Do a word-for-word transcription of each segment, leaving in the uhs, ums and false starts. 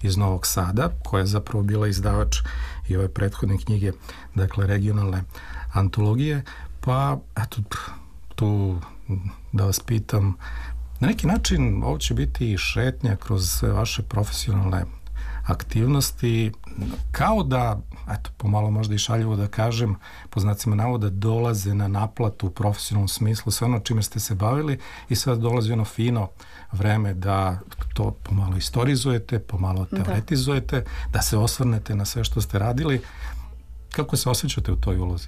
iz Novog Sada, koja je zapravo bila izdavač i ove prethodne knjige, dakle regionalne antologije, pa eto, tu da vas pitam, na neki način ovo će biti i šetnja kroz sve vaše profesionalne aktivnosti, kao da, eto, pomalo možda i šaljivo da kažem, po znacima navoda, dolaze na naplatu u profesionalnom smislu, sve ono čime ste se bavili i sad dolazi ono fino vreme da to pomalo istorizujete, pomalo teoretizujete, da, da se osvrnete na sve što ste radili. Kako se osjećate u toj ulozi?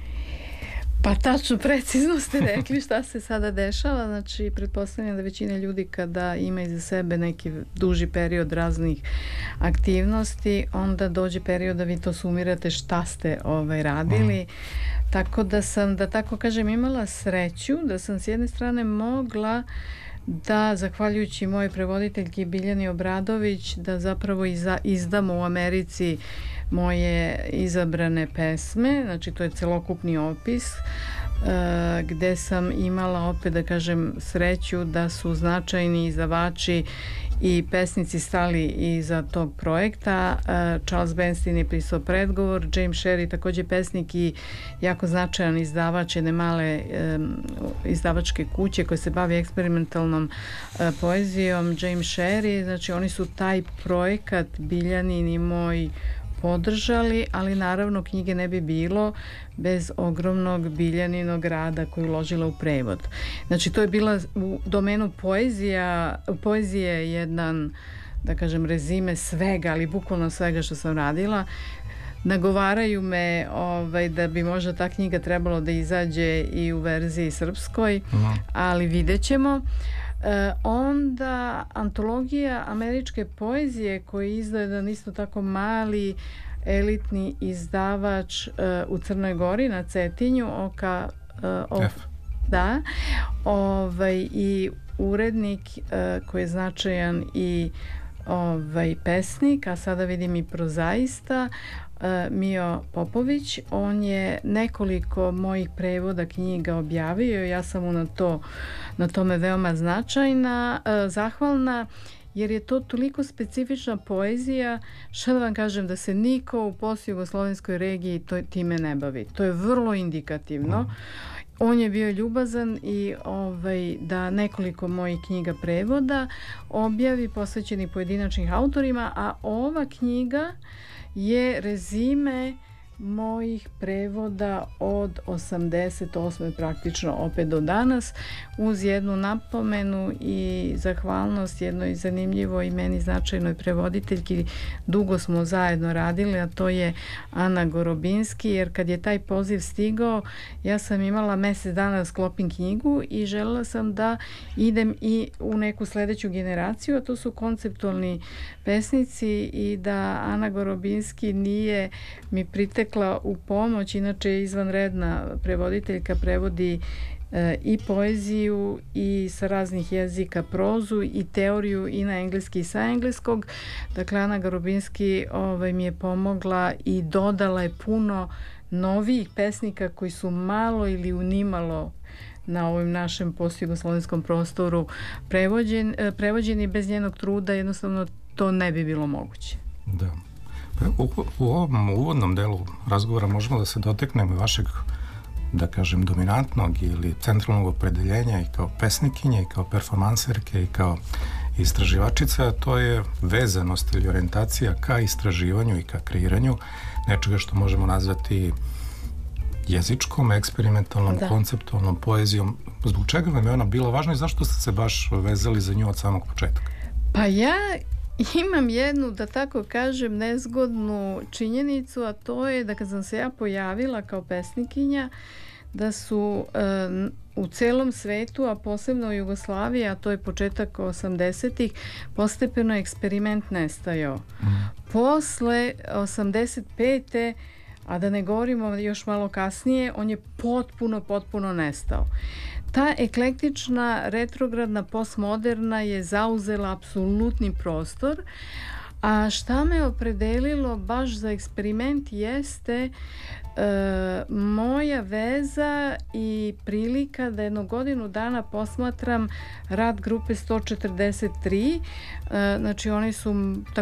Pa tačno, precizno ste rekli šta se sada dešava. Znači, pretpostavljam da većina ljudi kada ima iza sebe neki duži period raznih aktivnosti, onda dođe period da vi to sumirate šta ste ovaj, radili. Mm. Tako da sam, da tako kažem, imala sreću da sam s jedne strane mogla da, zahvaljujući mojoj prevoditeljki Biljani Obradović, da zapravo iza, izdamo u Americi moje izabrane pesme, znači to je celokupni opis, uh, gde sam imala opet da kažem sreću da su značajni izdavači i pesnici stali iza tog projekta. Uh, Charles Bernstein je pisao predgovor, James Sherry takođe pesnik i jako značajan izdavač jedne male um, izdavačke kuće koje se bavi eksperimentalnom uh, poezijom, James Sherry, znači oni su taj projekat Biljanin i moj podržali, ali naravno knjige ne bi bilo bez ogromnog Biljaninog rada koji je uložila u prevod. Znači to je bila u domenu poezija, poezije jedan, da kažem, rezime svega, ali bukvalno svega što sam radila. Nagovaraju me ovaj, da bi možda ta knjiga trebalo da izađe i u verziji srpskoj, mm. ali vidjet ćemo. E, onda antologija američke poezije koji izdaje jedan isto tako mali elitni izdavač e, u Crnoj Gori na Cetinju oka e, o, da ovaj, i urednik e, koji je značajan i ovaj, pesnik, a sada vidim i prozaista, Mio Popović. On je nekoliko mojih prevoda knjiga objavio, ja sam mu na to na tome veoma značajna, zahvalna, jer je to toliko specifična poezija, što da vam kažem, da se niko u postjugoslovenskoj regiji to, time ne bavi. To je vrlo indikativno. On je bio ljubazan i ovaj, da nekoliko mojih knjiga prevoda objavi posvećenih pojedinačnih autorima, a ova knjiga je rezime mojih prevoda od osamdeset osme praktično opet do danas, uz jednu napomenu i zahvalnost jednoj zanimljivoj i meni značajnoj prevoditeljki. Dugo smo zajedno radili, a to je Ana Gorobinski, jer kad je taj poziv stigao, ja sam imala mesec dana da sklopim knjigu i želela sam da idem i u neku sledeću generaciju, a to su konceptualni pesnici, i da Ana Gorobinski nije mi pritekla u pomoć, inače je izvanredna prevoditeljka, prevodi e, i poeziju i sa raznih jezika prozu i teoriju i na engleski i sa engleskog. Dakle, Ana Gorobinski ovaj, mi je pomogla i dodala je puno novih pesnika koji su malo ili unimalo na ovom našem postjugoslovenskom prostoru prevođen, prevođeni. Bez njenog truda jednostavno to ne bi bilo moguće. Da. U, u ovom uvodnom delu razgovora možemo da se doteknemo vašeg, da kažem, dominantnog ili centralnog opredeljenja i kao pesnikinje, i kao performanserke, i kao istraživačice, a to je vezanost ili orijentacija ka istraživanju i ka kreiranju nečega što možemo nazvati jezičkom, eksperimentalnom, da. konceptualnom poezijom. Zbog čega vam je ona bila važna i zašto ste se baš vezali za nju od samog početka? Pa ja imam jednu, da tako kažem, nezgodnu činjenicu, a to je da kad sam se ja pojavila kao pesnikinja, da su e, u celom svetu, a posebno u Jugoslaviji, a to je početak osamdesetih, postepeno eksperiment nestajao. Mm. Posle osamdeset pete, a da ne govorimo još malo kasnije, on je potpuno, potpuno nestao. Ta eklektična, retrogradna, postmoderna je zauzela apsolutni prostor, a šta me opredelilo baš za eksperiment jeste e, moja veza i prilika da jednu godinu dana posmatram rad grupe sto četrdeset tri, e, znači oni su